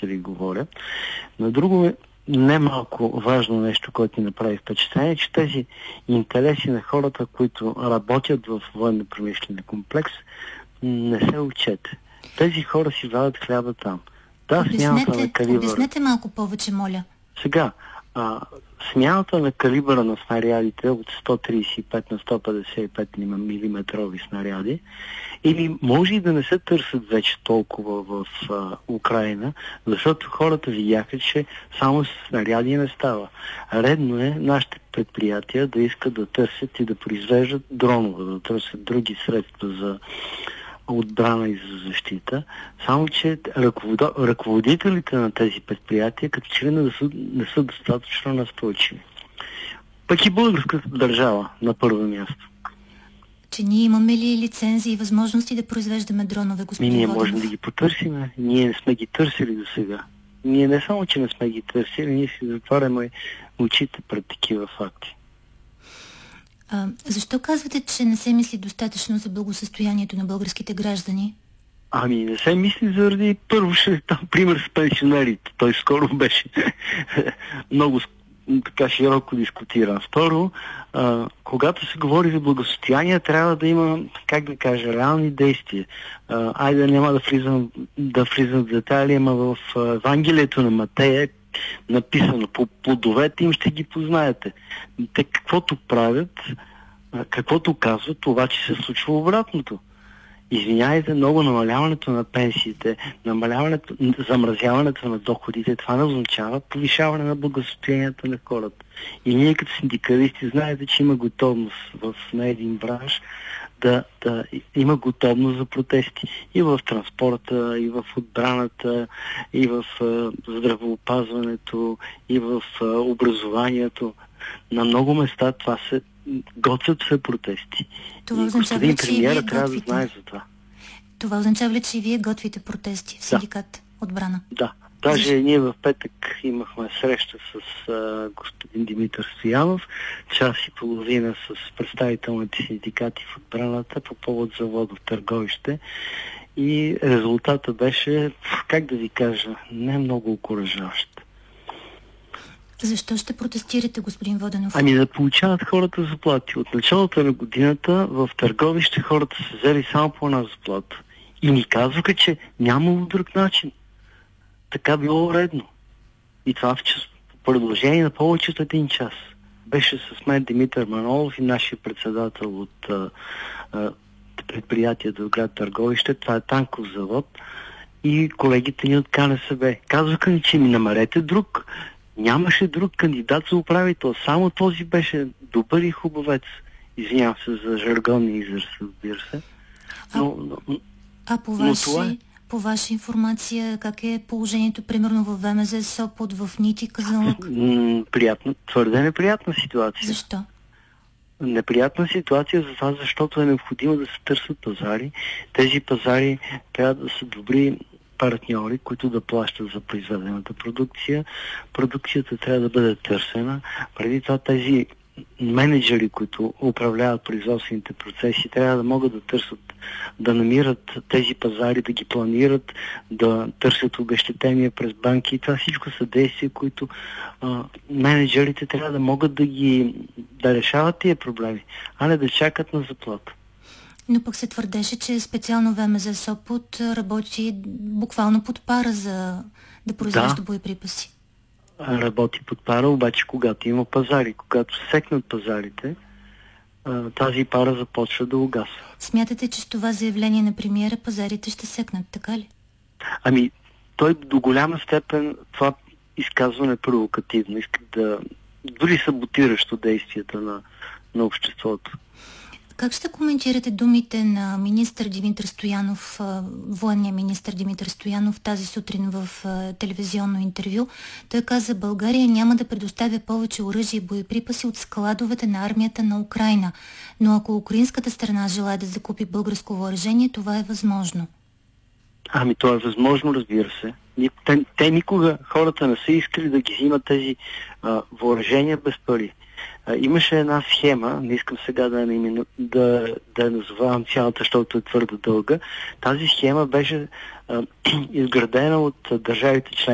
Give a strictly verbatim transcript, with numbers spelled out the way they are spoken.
служители говорят. На друго не малко важно нещо, което ни направи впечатление, че тези интереси на хората, които работят в военно-промишления комплекс, не се отчете. Тези хора си вадят хляба там. Да, смяната на калибъра. Обяснете малко повече, моля. Сега, а, смяната на калибъра на снарядите от сто тридесет и пет на сто петдесет и пет милиметрови снаряди, или може и да не се търсят вече толкова в а, Украина, защото хората видяха, че само с снаряди не става. Редно е нашите предприятия да искат да търсят и да произвеждат дронове, да търсят други средства за отбрана и за защита, само че ръководителите на тези предприятия като че ли не са, не са достатъчно настойчиви. Пък и българската държава на първо място. Че ние имаме ли лицензии и възможности да произвеждаме дронове, господин Ние Воденов? можем да ги потърсим. Ние не сме ги търсили до сега. Ние не само, че не сме ги търсили, ние си затваряме очите пред такива факти. А, защо казвате, че не се мисли достатъчно за благосъстоянието на българските граждани? Ами не се мисли заради, първо ще там пример с пенсионерите. Той скоро беше много така широко дискутиран. Второ, а, когато се говори за благосъстояние, трябва да има, как да кажа, реални действия. А, айде няма да влизам да влизам в детайли, ама в Евангелието на Матея написано по плодовете им ще ги познаете. Те каквото правят, каквото казват, това че се случва обратното. Извинявайте, много намаляването на пенсиите, намаляването, замразяването на доходите, това не означава повишаване на благосъстоянието на хората. И ние като синдикалисти знаете, че има готовност в на един бранш да, да има готовност за протести и в транспорта, и в отбраната, и в а, здравеопазването, и в а, образованието. На много места това се готвят се протести. Това и господин премиера трябва готвите... да знае за това. Това означава ли, че и вие готвите протести в синдикат да. отбрана? Да. Даже Защо? Ние в петък имахме среща с а, господин Димитър Стоянов, час и половина с представителните синдикати в отбраната по повод завода в Търговище. И резултата беше, как да ви кажа, не много окуражаващ. Защо ще протестирате, господин Воденов? Ами да получават хората заплати. От началото на годината в Търговище хората са взели само по една заплата. И ни казваха, че нямало друг начин. Така било редно. И това в час, продължение на повече от един час. Беше с мен Димитър Манолов и нашия председател от а, а, предприятието в град Търговище. Това е танков завод. И колегите ни от КНСБ. Казваха ни, че ми намерете друг. Нямаше друг кандидат за управител. Само този беше добър и хубавец. Извинявам се за жаргонния израз, разбира се. Но, а, но, а по, ваши, е... по ваша информация, как е положението, примерно в ВМЗ Сопот, в Нити, Казанлък? Приятно, твърде неприятна ситуация. Защо? Неприятна ситуация за това, защото е необходимо да се търсят пазари. Тези пазари трябва да са добри партньори, които да плащат за произведената продукция. Продукцията трябва да бъде търсена. Преди това тези менеджери, които управляват производствените процеси, трябва да могат да търсят, да намират тези пазари, да ги планират, да търсят обезщетения през банки. И това всичко са действия, които а, менеджерите трябва да могат да ги да решават тия проблеми, а не да чакат на заплата. Но пък се твърдеше, че специално ВМЗ Сопот работи буквално под пара за да произвежда да, боеприпаси. Работи под пара, обаче когато има пазари, когато секнат пазарите, тази пара започва да угасва. Смятате, че с това заявление на премиера пазарите ще секнат, така ли? Ами, той до голяма степен това изказване е провокативно. Иска да дори саботиращо действията на, на обществото. Как ще коментирате думите на министър Димитър Стоянов, военния министър Димитър Стоянов тази сутрин в телевизионно интервю? Той каза, България няма да предоставя повече оръжие и боеприпаси от складовете на армията на Украйна. Но ако украинската страна желае да закупи българско въоръжение, това е възможно. Ами то е възможно, разбира се. Те, те никога, хората не са искали да ги взимат тези а, въоръжения без пари. А, имаше една схема, не искам сега да, не, да, да назовавам цялата, защото е твърде дълга. Тази схема беше а, изградена от държавите члени